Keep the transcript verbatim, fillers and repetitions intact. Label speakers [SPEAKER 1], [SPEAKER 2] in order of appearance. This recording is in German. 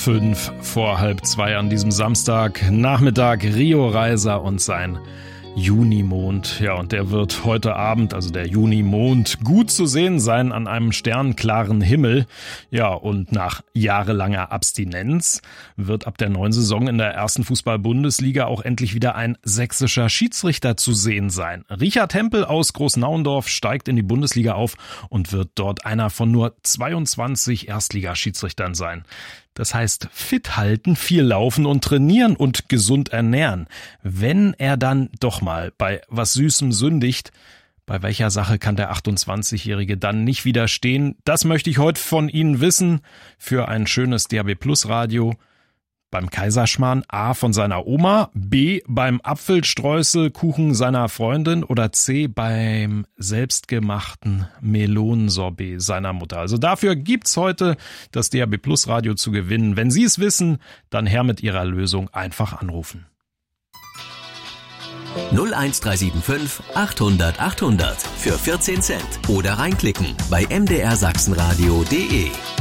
[SPEAKER 1] Fünf vor halb zwei an diesem Samstagnachmittag. Rio Reiser und sein Junimond. Ja, und der wird heute Abend, also der Junimond, gut zu sehen sein an einem sternklaren Himmel. Ja, und nach jahrelanger Abstinenz wird ab der neuen Saison in der ersten Fußball-Bundesliga auch endlich wieder ein sächsischer Schiedsrichter zu sehen sein. Richard Hempel aus Großnauendorf steigt in die Bundesliga auf und wird dort einer von nur zweiundzwanzig Erstligaschiedsrichtern sein. Das heißt, fit halten, viel laufen und trainieren und gesund ernähren. Wenn er dann doch mal bei was Süßem sündigt, bei welcher Sache kann der achtundzwanzigjährige dann nicht widerstehen? Das möchte ich heute von Ihnen wissen für ein schönes D A B Plus Radio. Beim Kaiserschmarrn A von seiner Oma, B beim Apfelstreuselkuchen seiner Freundin oder C beim selbstgemachten Melonensorbet seiner Mutter. Also dafür gibt's heute das D A B Plus Radio zu gewinnen. Wenn Sie es wissen, dann her mit Ihrer Lösung, einfach anrufen.
[SPEAKER 2] null eins drei sieben fünf achthundert achthundert für vierzehn Cent oder reinklicken bei m d r sachsenradio punkt d e.